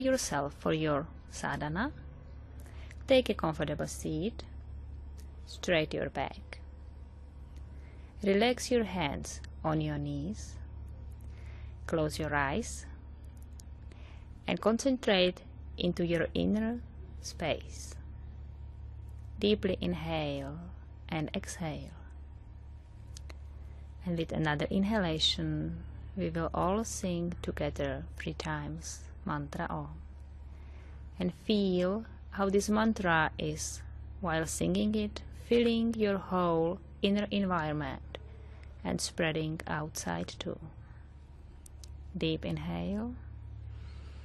yourself for your sadhana. Take a comfortable seat. Straighten your back. Relax your hands on your knees. Close your eyes and concentrate into your inner space. Deeply inhale and exhale. And with another inhalation, we will all sing together 3 times mantra Om. And feel how this mantra is, while singing it, filling your whole inner environment and spreading outside too. Deep inhale.